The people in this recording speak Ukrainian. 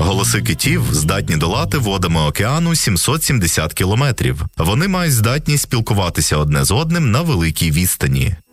Голоси китів здатні долати водами океану 770 кілометрів. Вони мають здатність спілкуватися одне з одним на великій відстані.